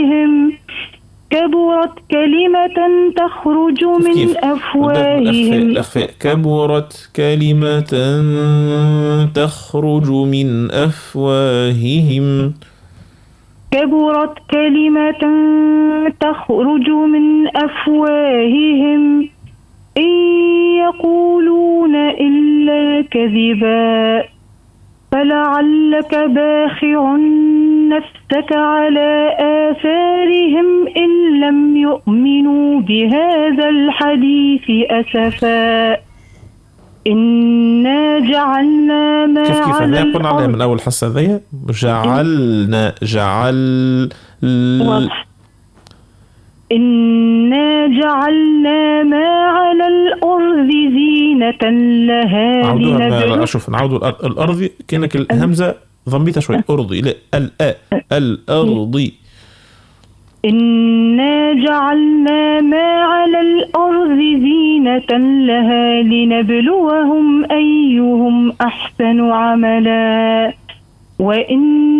كبرت كلمة تخرج من أفواههم. الأخفاء. كبرت كلمة تخرج من أفواههم. كبرت كلمة تخرج من أفواههم إن يقولون إلا كذبا فلعلك باخع نفسك على آثارهم إن لم يؤمنوا بهذا الحديث أسفا إنا جعلنا ما كيف على قلنا عليها من الأول حصة ذي جعلنا إنا جعلنا ما على الأرض زينة لها عودوها. أشوف نعودوا الأرض كأنك الهمزة ضميتها شوي. أرضي لا الأرض. إنا جعلنا ما على الأرض زينة لها لنبلوهم أيهم أحسن عملا وإن